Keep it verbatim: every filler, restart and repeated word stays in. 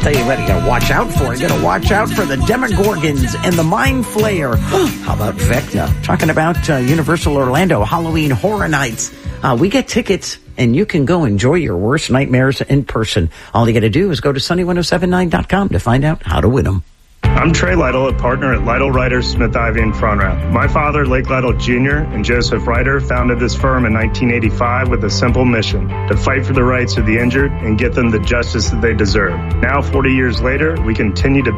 tell you what you got to watch out for. You got to watch out for the Demogorgons and the Mind Flayer. How about Vecna? Talking about uh, Universal Orlando Halloween Horror Nights. Uh, we get tickets, and you can go enjoy your worst nightmares in person. All you got to do is go to sunny ten seventy-nine dot com to find out how to win them. I'm Trey Lytle, a partner at Lytle Ryder, Smith Ivy, and Frontrap. My father, Lake Lytle Junior, and Joseph Ryder founded this firm in nineteen eighty-five with a simple mission: to fight for the rights of the injured and get them the justice that they deserve. Now, forty years later, we continue to